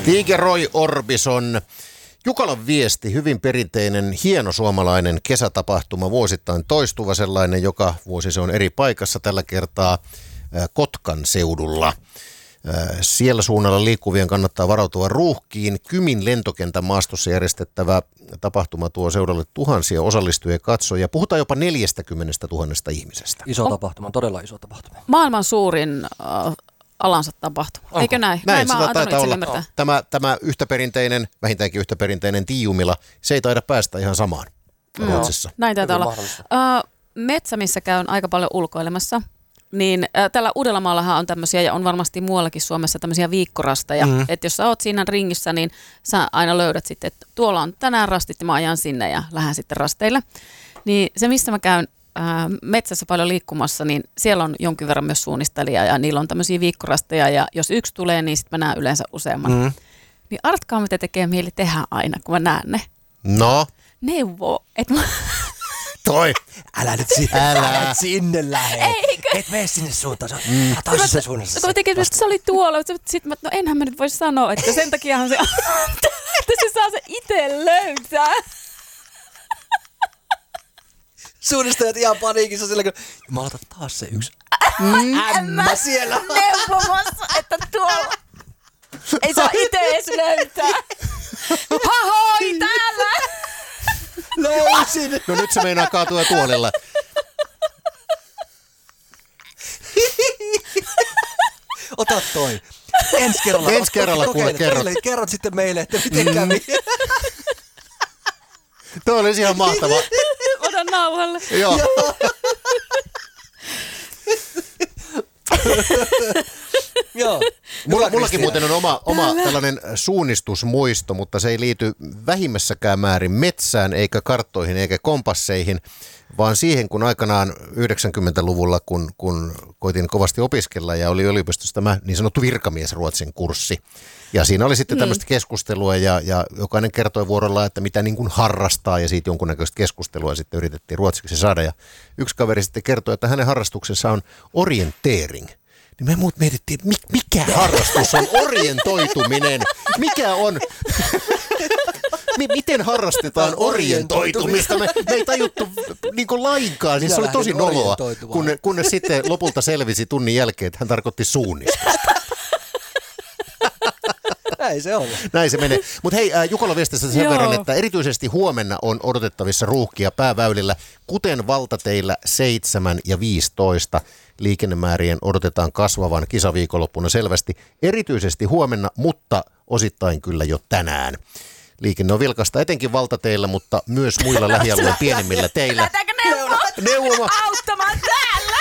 Tiger Roy Orbison. Jukalan viesti, hyvin perinteinen, hieno suomalainen kesätapahtuma, vuosittain toistuva sellainen, joka vuosi se on eri paikassa, tällä kertaa Kotkan seudulla. Siellä suunnalla liikkuvien kannattaa varautua ruuhkiin. Kymin lentokentän maastossa järjestettävä tapahtuma tuo seudulle tuhansia osallistujia ja katsojia. Puhutaan jopa 40 000 ihmisestä. Iso tapahtuma, todella iso tapahtuma. Maailman suurin alansa tapahtuma. Onko? Eikö näin? Näin sitä taitaa olla. Tämä vähintäänkin yhtä perinteinen Tiiumila, se ei taida päästä ihan samaan Ruotsissa. Näin taitaa olla. Metsä, missä käyn aika paljon ulkoilemassa, niin tällä Uudellamaallahan on tämmöisiä, ja on varmasti muuallakin Suomessa tämmöisiä viikkorasteja. Että jos sä oot siinä ringissä, niin sä aina löydät sitten, että tuolla on tänään rastit ja mä ajan sinne ja lähden sitten rasteille. Niin se, missä mä käyn metsässä paljon liikkumassa, niin siellä on jonkin verran myös suunnistelija ja niillä on tämmöisiä viikkorasteja ja jos yksi tulee, niin sitten mä näen yleensä useamman. Niin artkaa, mitä tekee mieli tehdä aina, kun mä näen ne. No? Neuvo, että mä... Toi. Älä nyt sinne lähde. Eikö? Et mene sinne suuntaan. Toisessa suunnassa. Kun mä tekin, että se oli tuolla, sitten no enhän mä nyt voi sanoa, että sen takiahan se, että se saa se itse löytää. Suunnistajat ihan paniikissa sillä, kun mä aloitan taas se yksi ämmä siellä. Neuvomassa, että tuolla ei saa itse edes löytää. Hahoi, täällä! Löysin! No nyt se meinaa kaatua tuolilla. Ota toi. Ensi kerralla kuule kerrot. Kerrot sitten meille, että miten kävi. Tuo olisi ihan mahtava. Otan nauhalle. Joo. Joo. Mullakin muuten on oma tällainen suunnistusmuisto, mutta se ei liity vähimmässäkään määrin metsään, eikä karttoihin, eikä kompasseihin, vaan siihen, kun aikanaan 90-luvulla, kun koitin kovasti opiskella ja oli yliopistossa tämä niin sanottu virkamiesruotsin kurssi. Ja siinä oli sitten tämmöistä keskustelua ja jokainen kertoi vuorolla, että mitä niin kuin harrastaa ja siitä jonkunnäköistä keskustelua sitten yritettiin ruotsiksi saada. Ja yksi kaveri sitten kertoi, että hänen harrastuksensa on orienteering. Niin me muut mietittiin, että mikä harrastus on orientoituminen? Mikä on? Miten harrastetaan orientoitumista? Me ei tajuttu niin kuin lainkaan. Siis se oli tosi noloa, kunnes sitten lopulta selvisi tunnin jälkeen, että hän tarkoitti suunnistusta. Näin se on. Näin se menee. Mutta hei, Jukola viestissä sen verran, että erityisesti huomenna on odotettavissa ruuhkia pääväylillä, kuten valtateillä 7 ja 15. Liikennemäärien odotetaan kasvavan kisaviikonloppuna selvästi, erityisesti huomenna, mutta osittain kyllä jo tänään. Liikenne on vilkasta etenkin valtateillä, mutta myös muilla lähialueen pienemmillä teillä. Lähdetäänkö neuvoa? Auttamaan täällä!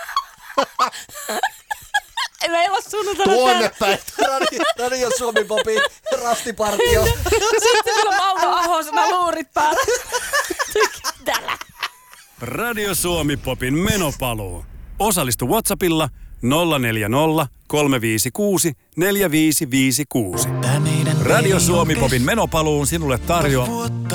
Ei ole sunnuntaina tuonne päin. Radio Suomi Popin rastipartio. Sitten meillä on Mauno Ahosena luurit päällä. Täällä. Radio Suomi Popin menopaluu. Osallistu WhatsAppilla 040 356 4556. Radio Suomi Popin menopaluun sinulle tarjoaa